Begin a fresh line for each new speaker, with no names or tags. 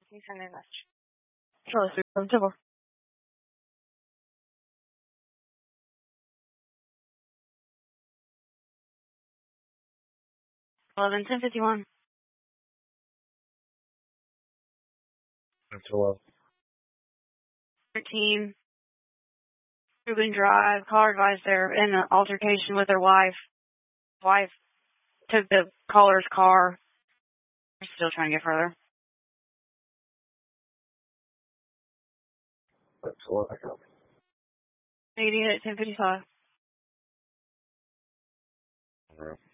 Please send me a message. Charlie 374. Eleven 1051.
That's 12.
13. Rubin Drive. Caller advised they're in an altercation with their wife. Wife took the caller's car. They're still trying to get further.
That's what I got.
88 1055.
All right.